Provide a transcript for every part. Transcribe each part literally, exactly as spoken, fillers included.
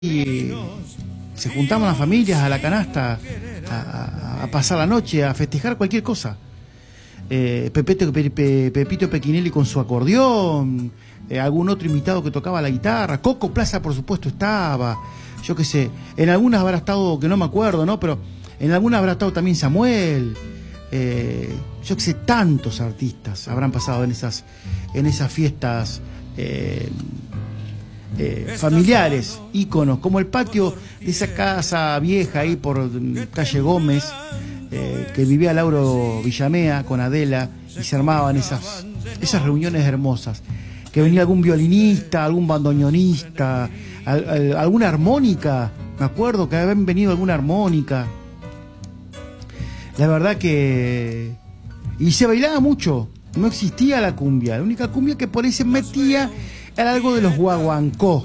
y se juntaban las familias a la canasta a, a, a pasar la noche, a festejar cualquier cosa. Eh, Pepito, Pe, Pe, Pepito Pequinelli con su acordeón, eh, algún otro invitado que tocaba la guitarra, Coco Plaza por supuesto estaba, yo qué sé, en algunas habrá estado, que no me acuerdo, ¿no? Pero en algunas habrá estado también Samuel, eh, yo qué sé, tantos artistas habrán pasado en esas, en esas fiestas eh, Eh, familiares, íconos, como el patio de esa casa vieja ahí por calle Gómez, eh, que vivía Lauro Villamea con Adela, y se armaban esas, esas reuniones hermosas, que venía algún violinista, algún bandoneonista, al, al, alguna armónica, me acuerdo que habían venido alguna armónica, la verdad que... y se bailaba mucho, no existía la cumbia, la única cumbia que por ahí se metía era algo de los guaguancó,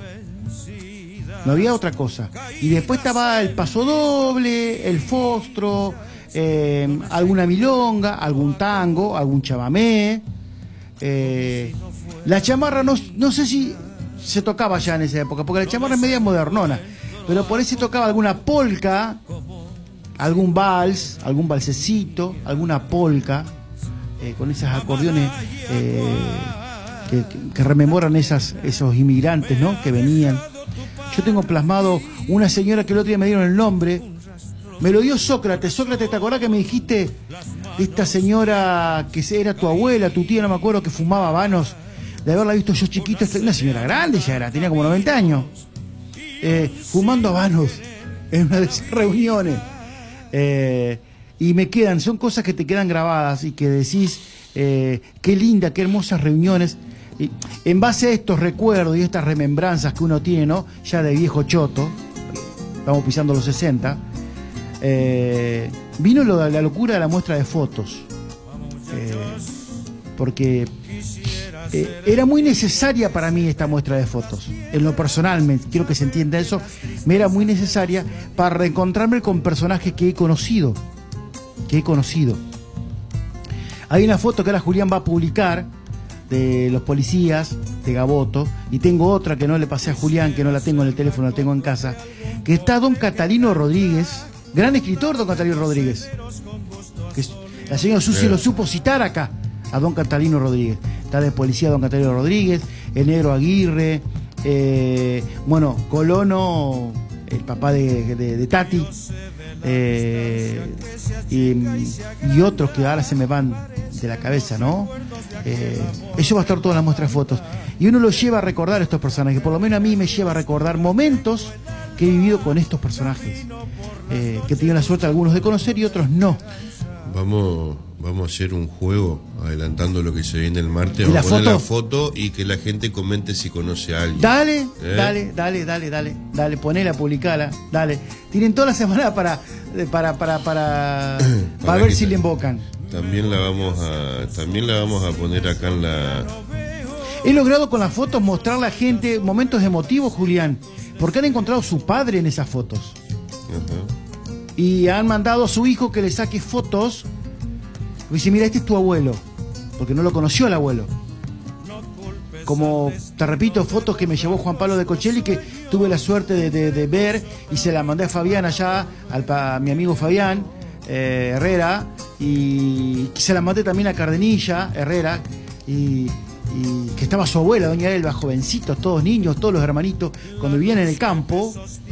no había otra cosa. Y después estaba el pasodoble, el fostro, eh, alguna milonga, algún tango, algún chamamé. Eh, la chamarra no, no sé si se tocaba ya en esa época, porque la chamarra es media modernona, pero por ahí se tocaba alguna polca, algún vals, algún valsecito, alguna polca, eh, con esos acordeones eh, Que, que, que rememoran esas, esos inmigrantes, ¿no? Que venían. Yo tengo plasmado una señora que el otro día me dieron el nombre, me lo dio Sócrates. Sócrates, ¿te acordás que me dijiste de esta señora que era tu abuela, tu tía, no me acuerdo, que fumaba habanos, de haberla visto yo chiquito? Una señora grande ya era, tenía como noventa años, eh, fumando habanos en una de esas reuniones, eh, y me quedan, son cosas que te quedan grabadas y que decís, eh, qué linda, qué hermosas reuniones. Y en base a estos recuerdos y estas remembranzas que uno tiene, ¿no? Ya de viejo choto, estamos pisando los sesenta, eh, vino lo, la locura de la muestra de fotos, eh, porque eh, era muy necesaria para mí esta muestra de fotos. En lo personal, me, quiero que se entienda eso, me era muy necesaria para reencontrarme con personajes que he conocido, que he conocido. Hay una foto que ahora Julián va a publicar de los policías de Gaboto, y tengo otra que no le pasé a Julián, que no la tengo en el teléfono, la tengo en casa, que está don Catalino Rodríguez, gran escritor don Catalino Rodríguez, que la señora Susi lo supo citar acá a don Catalino Rodríguez. Está de policía don Catalino Rodríguez, el Negro Aguirre, eh, bueno, Colono, el papá de, de, de Tati, eh, y, y otros que ahora se me van de la cabeza, ¿no? Eh, eso va a estar toda la muestra de fotos. Y uno lo lleva a recordar estos personajes, por lo menos a mí me lleva a recordar momentos que he vivido con estos personajes, eh, que he tenido la suerte algunos de conocer y otros no. Vamos, vamos a hacer un juego adelantando lo que se viene el martes. Vamos a poner la foto y que la gente comente si conoce a alguien. Dale, ¿Eh? dale, dale, dale, dale, dale, ponela, publicala, dale. Tienen toda la semana para para para para, para, para ver si le invocan. También la vamos a también la vamos a poner acá en la... He logrado con las fotos mostrar a la gente momentos emotivos, Julián, porque han encontrado su padre en esas fotos. Ajá. Y han mandado a su hijo que le saque fotos. Y dice, mira, este es tu abuelo, porque no lo conoció el abuelo. Como, te repito, fotos que me llevó Juan Pablo de Cochelli, que tuve la suerte de, de, de ver, y se la mandé a Fabián allá, al, a mi amigo Fabián eh, Herrera, y se la mandé también a Cardenilla Herrera, y, y que estaba su abuela, doña Elba, jovencitos, todos niños, todos los hermanitos, cuando vivían en el campo.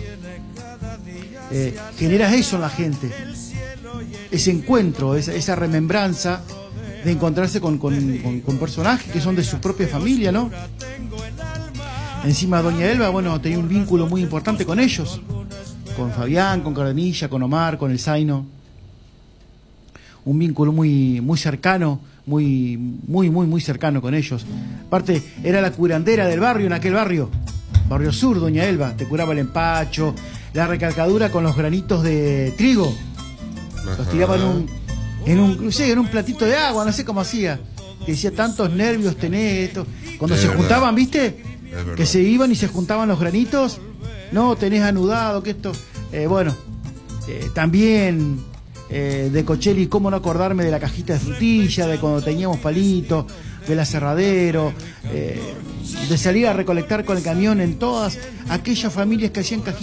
Eh, generas eso en la gente, ese encuentro, esa, esa remembranza de encontrarse con, con, con, con personajes que son de su propia familia, ¿no? Encima doña Elba, bueno, tenía un vínculo muy importante con ellos, con Fabián, con Cardenilla, con Omar, con el Zaino, un vínculo muy, muy cercano, muy, muy, muy, muy cercano con ellos. Aparte, era la curandera del barrio, en aquel barrio, Barrio Sur, doña Elba, te curaba el empacho, la recalcadura con los granitos de trigo. Ajá. Los tiraba en un, en un, no sé, en un platito de agua, no sé cómo hacía. Que decía, tantos nervios tenés esto. Cuando es se verdad. Juntaban, ¿viste? Que se iban y se juntaban los granitos. No, tenés anudado, que esto. Eh, bueno, eh, también eh, de Cochelli, cómo no acordarme de la cajita de frutilla, de cuando teníamos palitos, del aserradero. Eh, de salir a recolectar con el camión en todas aquellas familias que hacían cajitas